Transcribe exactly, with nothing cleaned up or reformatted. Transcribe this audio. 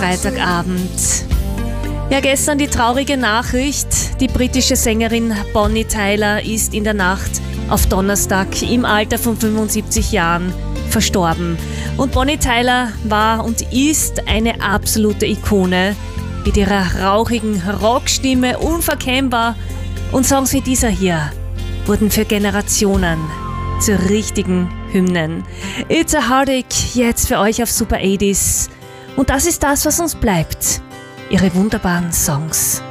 Freitagabend. Ja, gestern die traurige Nachricht. Die britische Sängerin Bonnie Tyler ist in der Nacht auf Donnerstag im Alter von fünfundsiebzig Jahren verstorben. Und Bonnie Tyler war und ist eine absolute Ikone mit ihrer rauchigen Rockstimme, unverkennbar. Und Songs wie dieser hier wurden für Generationen zu richtigen Hymnen. It's a Heartache jetzt für euch auf Super achtzig. Und das ist das, was uns bleibt. Ihre wunderbaren Songs.